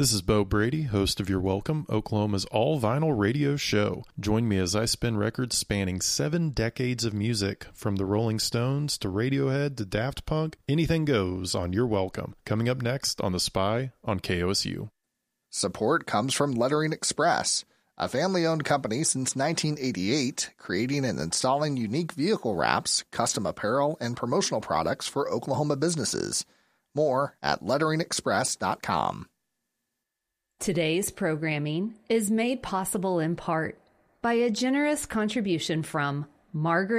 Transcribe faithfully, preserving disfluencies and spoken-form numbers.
This is Bo Brady, host of Your Welcome, Oklahoma's all-vinyl radio show. Join me as I spin records spanning seven decades of music, from the Rolling Stones to Radiohead to Daft Punk. Anything goes on Your Welcome. Coming up next on The Spy on K O S U. Support comes from Lettering Express, a family-owned company since nineteen eighty-eight, creating and installing unique vehicle wraps, custom apparel, and promotional products for Oklahoma businesses. More at lettering express dot com. Today's programming is made possible in part by a generous contribution from Margaret